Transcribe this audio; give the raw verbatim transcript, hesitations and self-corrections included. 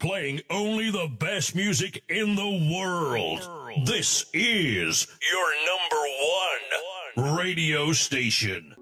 playing only the best music in the world. This is your number one radio station.